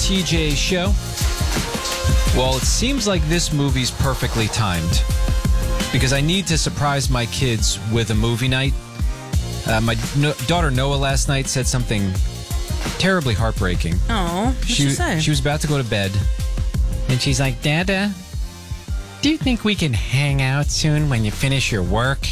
TJ Show. Well, it seems like this movie's perfectly timed because I need to surprise my kids with a movie night. My daughter Noah last night said something terribly heartbreaking. Oh, what'd she say? She was about to go to bed, and she's like, Dada, do you think we can hang out soon when you finish your work?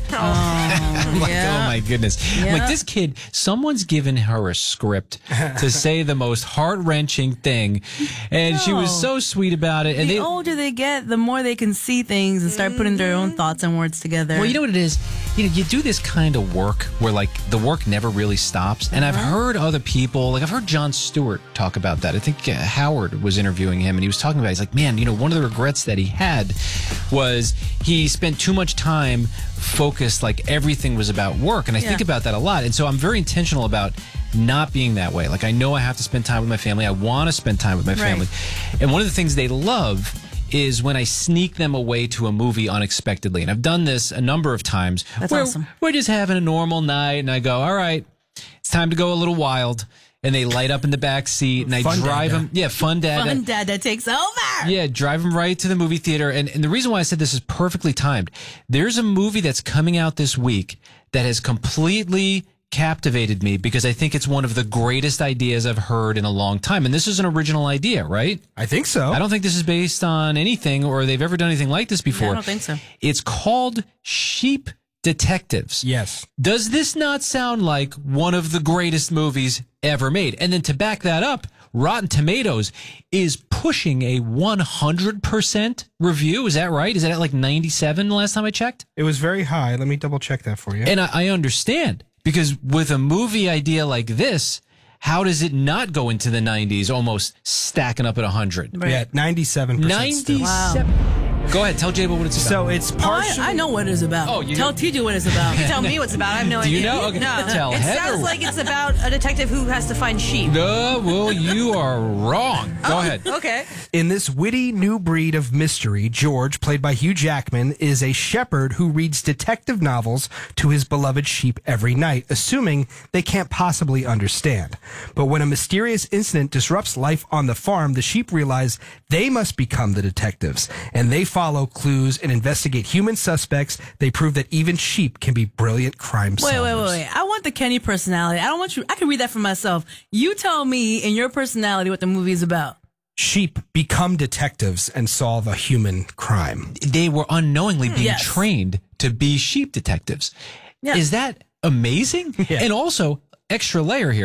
I'm like, oh my goodness. Yeah. I'm like, this kid, someone's given her a script to say the most heart-wrenching thing, and she was so sweet about it. And the older they get, the more they can see things and start putting their own thoughts and words together. Well, you know what it is? You do this kind of work where, like, the work never really stops. And I've heard other people, like, I've heard Jon Stewart talk about that. I think Howard was interviewing him, and he was talking about it. He's like, man, one of the regrets that he had was he spent too much time focused, like everything was about work. And I think about that a lot. And so I'm very intentional about not being that way. Like, I know I have to spend time with my family. I want to spend time with my family. And one of the things they love is when I sneak them away to a movie unexpectedly. And I've done this a number of times. That's awesome. We're just having a normal night, and I go, all right, it's time to go a little wild. And they light up in the back seat, and I drive them. Yeah, fun dad. Fun dad that takes over. Yeah, drive them right to the movie theater. And the reason why I said this is perfectly timed. There's a movie that's coming out this week that has completely captivated me because I think it's one of the greatest ideas I've heard in a long time. And this is an original idea, right? I think so. I don't think this is based on anything or they've ever done anything like this before. I don't think so. It's called Sheep Detectives. Yes. Does this not sound like one of the greatest movies ever made? And then to back that up, Rotten Tomatoes is pushing a 100% review. Is that right? Is that at like 97 the last time I checked? It was very high. Let me double check that for you. And I understand, because with a movie idea like this, how does it not go into the 90s, almost stacking up at 100? Right. Yeah, 97%. 97. Wow. Go ahead, tell Jabo what it's about. So it's partially... I know what it's about. Oh, you tell TJ what it's about. You tell me what's about. I have no Do idea. you know? Okay. No. Tell It Heather. sounds like it's about a detective who has to find sheep. No, well, you are wrong. Go ahead. Okay. In this witty new breed of mystery, George, played by Hugh Jackman, is a shepherd who reads detective novels to his beloved sheep every night, assuming they can't possibly understand. But when a mysterious incident disrupts life on the farm, the sheep realize they must become the detectives, and they follow clues and investigate human suspects. They prove that even sheep can be brilliant crime solvers. Wait. I want the Kenny personality. I don't want you. I can read that for myself. You tell me in your personality what the movie is about. Sheep become detectives and solve a human crime. They were unknowingly being trained to be sheep detectives. Yeah. Is that amazing? Yeah. And also, extra layer here.